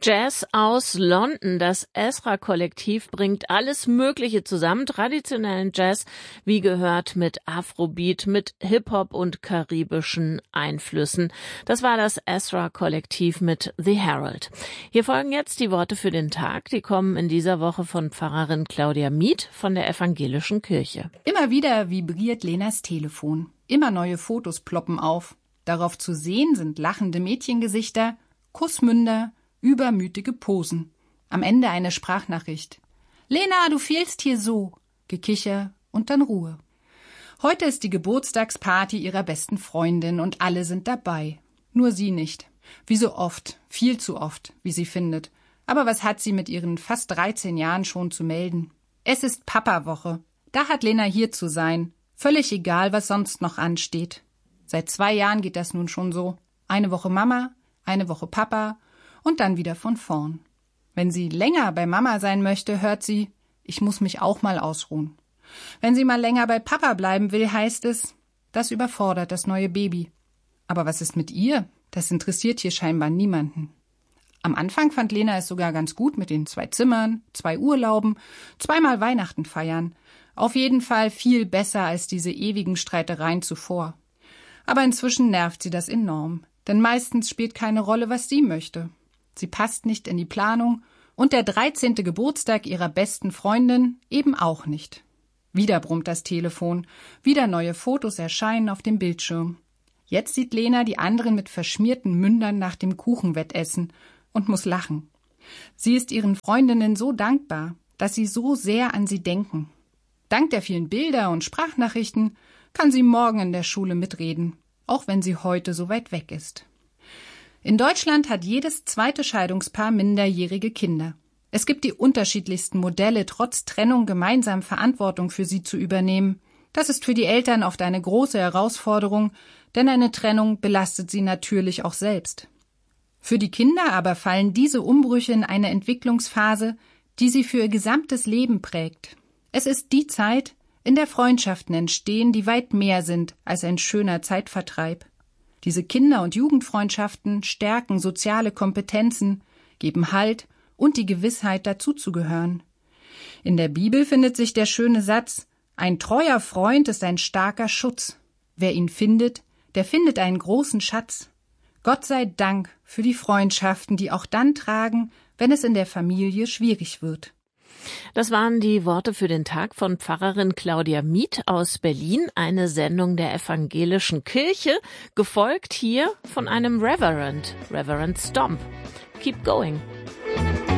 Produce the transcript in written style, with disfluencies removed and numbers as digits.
Jazz aus London. Das Ezra-Kollektiv bringt alles Mögliche zusammen. Traditionellen Jazz, wie gehört, mit Afrobeat, mit Hip-Hop und karibischen Einflüssen. Das war das Ezra-Kollektiv mit The Herald. Hier folgen jetzt die Worte für den Tag. Die kommen in dieser Woche von Pfarrerin Claudia Mieth von der Evangelischen Kirche. Immer wieder vibriert Lenas Telefon. Immer neue Fotos ploppen auf. Darauf zu sehen sind lachende Mädchengesichter, Kussmünder, übermütige Posen. Am Ende eine Sprachnachricht. »Lena, du fehlst hier so«, Gekicher und dann Ruhe. Heute ist die Geburtstagsparty ihrer besten Freundin und alle sind dabei. Nur sie nicht. Wie so oft, viel zu oft, wie sie findet. Aber was hat sie mit ihren fast 13 Jahren schon zu melden? Es ist Papa-Woche. Da hat Lena hier zu sein. Völlig egal, was sonst noch ansteht. Seit 2 Jahren geht das nun schon so. Eine Woche Mama, eine Woche Papa und dann wieder von vorn. Wenn sie länger bei Mama sein möchte, hört sie, ich muss mich auch mal ausruhen. Wenn sie mal länger bei Papa bleiben will, heißt es, das überfordert das neue Baby. Aber was ist mit ihr? Das interessiert hier scheinbar niemanden. Am Anfang fand Lena es sogar ganz gut mit den 2 Zimmern, 2 Urlauben, 2-mal Weihnachten feiern. Auf jeden Fall viel besser als diese ewigen Streitereien zuvor. Aber inzwischen nervt sie das enorm, denn meistens spielt keine Rolle, was sie möchte. Sie passt nicht in die Planung und der 13. Geburtstag ihrer besten Freundin eben auch nicht. Wieder brummt das Telefon, wieder neue Fotos erscheinen auf dem Bildschirm. Jetzt sieht Lena die anderen mit verschmierten Mündern nach dem Kuchenwettessen und muss lachen. Sie ist ihren Freundinnen so dankbar, dass sie so sehr an sie denken. Dank der vielen Bilder und Sprachnachrichten kann sie morgen in der Schule mitreden, auch wenn sie heute so weit weg ist. In Deutschland hat jedes zweite Scheidungspaar minderjährige Kinder. Es gibt die unterschiedlichsten Modelle, trotz Trennung gemeinsam Verantwortung für sie zu übernehmen. Das ist für die Eltern oft eine große Herausforderung, denn eine Trennung belastet sie natürlich auch selbst. Für die Kinder aber fallen diese Umbrüche in eine Entwicklungsphase, die sie für ihr gesamtes Leben prägt. Es ist die Zeit, in der Freundschaften entstehen, die weit mehr sind als ein schöner Zeitvertreib. Diese Kinder- und Jugendfreundschaften stärken soziale Kompetenzen, geben Halt und die Gewissheit, dazuzugehören. In der Bibel findet sich der schöne Satz, ein treuer Freund ist ein starker Schutz. Wer ihn findet, der findet einen großen Schatz. Gott sei Dank für die Freundschaften, die auch dann tragen, wenn es in der Familie schwierig wird. Das waren die Worte für den Tag von Pfarrerin Claudia Mieth aus Berlin, eine Sendung der Evangelischen Kirche, gefolgt hier von einem Reverend Stomp. Keep going.